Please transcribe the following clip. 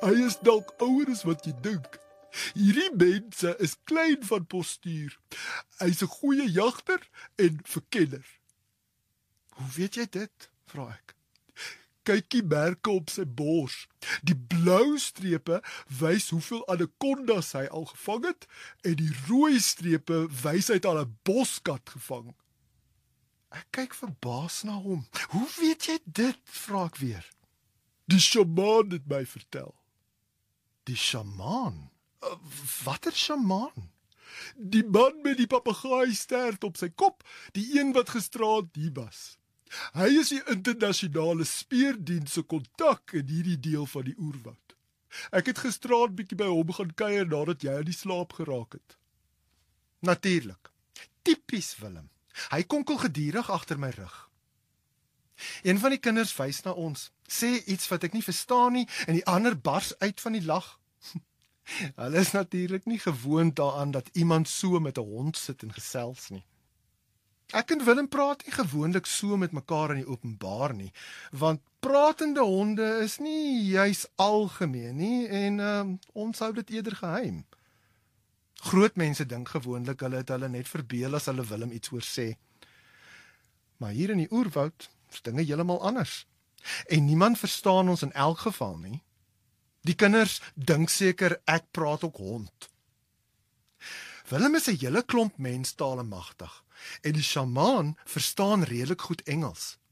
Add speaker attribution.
Speaker 1: Hy is dalk ouer as wat jy dink. Hierdie mense is klein van postuur. Hy's 'n goeie jagter en verkenner. Hoe weet jy dit? Vra ek. Kyk die merke op sy bors. Die blou strepe wys hoeveel anakondas hy al gevang het en die rooi strepe wys hy het al 'n boskat gevang. Ek kyk verbaas na hom. Hoe weet jy dit? Vra ek weer. Die sjamaan het my vertel. Die sjamaan? Watter sjamaan? Die man met die papegaai-stert op sy kop, die een wat gisterand hier was. Hy is die internasionale speurdiens se kontak in hierdie deel van die oerwoud. Ek het gisterand bietjie by hom gaan kuier nadat jy aan die slaap geraak het. Natuurlik. Tipies Willem. Hy konkel gedurig agter my rug. Een van die kinders wys na ons, sê iets wat ek nie verstaan nie en die ander bars uit van die lag. Hulle is natuurlik nie gewoond daaraan dat iemand so met 'n hond sit en gesels nie. Ek en Willem praat nie gewoonlik so met mekaar in die openbaar nie, want pratende honde is nie juis algemeen nie en ons hou dit eerder geheim. Groot mense dink gewoonlik hulle het hulle net verbeel as hulle Willem iets hoor sê. Maar hier in die oerwoud is dinge heeltemal anders. En niemand verstaan ons in elk geval nie. Die kinders dink seker ek praat ook hond. Willem is 'n hele klomp menstale magtig en die sjamaan verstaan redelik goed Engels.